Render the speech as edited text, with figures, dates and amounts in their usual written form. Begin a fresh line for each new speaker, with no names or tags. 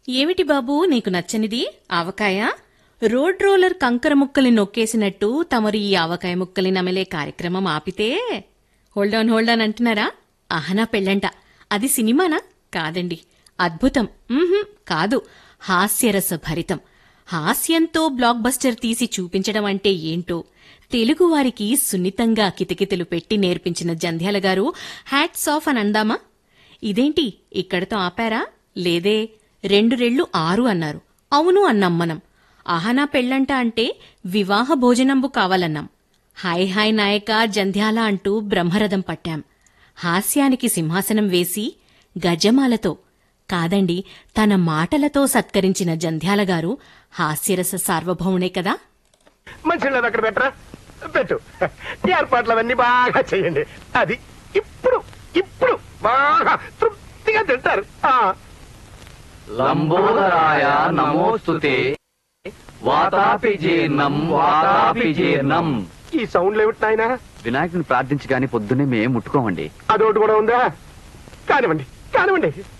ఏమిటి బాబూ నీకు నచ్చనిది? ఆవకాయ? రోడ్ రోలర్ కంకర ముక్కల్ని నొక్కేసినట్టు తమరు ఈ ఆవకాయ ముక్కల్ని నమిలే కార్యక్రమం ఆపితే హోల్డాన్ అంటున్నారా? అహనా పెళ్ళంట. అది సినిమానా? కాదండి, అద్భుతం. కాదు, హాస్యరస భరితం. హాస్యంతో బ్లాక్ బస్టర్ తీసి చూపించడం అంటే ఏంటో తెలుగువారికి సున్నితంగా కితకితలు పెట్టి నేర్పించిన జంధ్యాల గారు హ్యాట్స్ ఆఫ్ అని అందామా? ఇదేంటి ఇక్కడతో ఆపారా? లేదే, 2 రెళ్ళు 6 అన్నారు. అవును అన్నాం మనం. అహనా పెళ్ళంట అంటే వివాహ భోజనంబు కావాలన్నాం. హాయ్ హాయ్ నాయక జంధ్యాల అంటూ బ్రహ్మరథం పట్టాం. హాస్యానికి సింహాసనం వేసి గజమాలతో కాదండి, తన మాటలతో సత్కరించిన జంధ్యాల గారు హాస్యరస సార్వభౌమునే కదా.
మంచి అక్కడ పెట్టరా, పెట్టు. ఏర్పాట్లవన్నీ బాగా చెయ్యండి. అది ఇప్పుడు ఇప్పుడు బాగా తృప్తిగా తింటారు.
లంబోదరాయ నమోస్తుతే వాతాపి జీర్ణం.
ఈ సౌండ్లు ఏమిటి నాయనా?
వినాయకుని ప్రార్థించి గాని పొద్దున్నే మేము ముట్టుకోమండి.
అదొకటి కూడా ఉందా? కానివ్వండి కానివ్వండి.